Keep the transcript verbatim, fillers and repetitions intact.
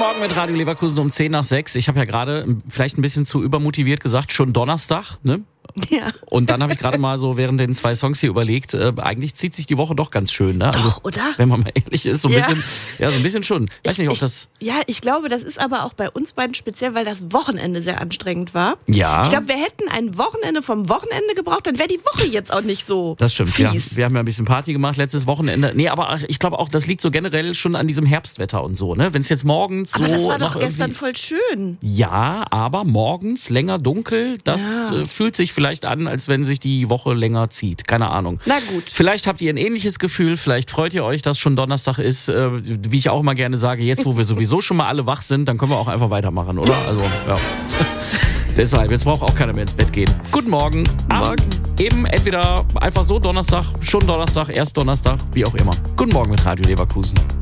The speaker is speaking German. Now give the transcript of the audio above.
Morgen mit Radio Leverkusen um zehn nach sechs. Ich habe ja gerade vielleicht ein bisschen zu übermotiviert gesagt, schon Donnerstag, ne? Ja. Und dann habe ich gerade mal so während den zwei Songs hier überlegt, äh, eigentlich zieht sich die Woche doch ganz schön, ne? Also, doch, oder? Wenn man mal ehrlich ist, so ein Ja. bisschen, ja, so ein bisschen schon. Weiß Ich- nicht, ob ich, das, Ja, ich glaube, das ist aber auch bei uns beiden speziell, weil das Wochenende sehr anstrengend war. ja. Ich glaube, wir hätten ein Wochenende vom Wochenende gebraucht, dann wäre die Woche jetzt auch nicht so Das stimmt, ja. fies. Wir haben ja ein bisschen Party gemacht letztes Wochenende. Nee, aber ich glaube auch, das liegt so generell schon an diesem Herbstwetter und so, ne? Wenn es jetzt morgens so Aber das war noch doch gestern irgendwie- voll schön. Ja, aber morgens länger dunkel, das Ja. äh, fühlt sich vielleicht an, als wenn sich die Woche länger zieht. Keine Ahnung. Na gut. Vielleicht habt ihr ein ähnliches Gefühl, vielleicht freut ihr euch, dass schon Donnerstag ist. Äh, wie ich auch immer gerne sage, jetzt wo wir sowieso schon mal alle wach sind, dann können wir auch einfach weitermachen, oder? Also, ja. Deshalb, jetzt braucht auch keiner mehr ins Bett gehen. Guten Morgen. Am Morgen. Eben entweder einfach so Donnerstag, schon Donnerstag, erst Donnerstag, wie auch immer. Guten Morgen mit Radio Leverkusen.